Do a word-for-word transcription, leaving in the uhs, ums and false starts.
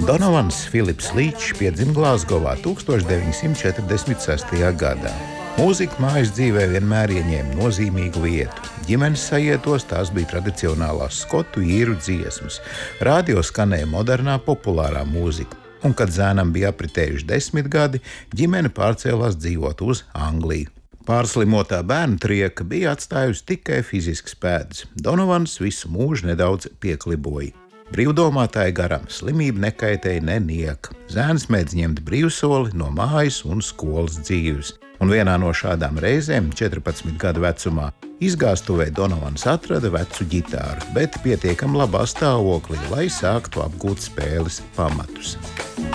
Donovans Filips Līčs piedzima Glāzgovā tūkstoš deviņsimt četrdesmit sestajā gadā. Mūzika mājas dzīvē vienmēr ieņēma nozīmīgu vietu. Ģimenes sajietos tās bija tradicionālās skotu īru dziesmas. Rādio skanēja modernā populārā mūzika. Un, kad zēnam bija apritējuši desmit gadi, ģimene pārcēlās dzīvot uz Angliju. Pārslimotā bērnu trieka bija atstājusi tikai fiziskas pēdas. Donovans visu mūžu nedaudz piekliboja. Brīvdomātāja garam slimība nekaitēja ne nieka. Zēns mēdz ņemt brīvsoli no mājas un skolas dzīves. Un vienā no šādām reizēm, četrpadsmit gadu vecumā, izgāstuvē Donovans atrada vecu ģitāru, bet pietiekami labā stāvoklī, lai sāktu apgūt spēles pamatus.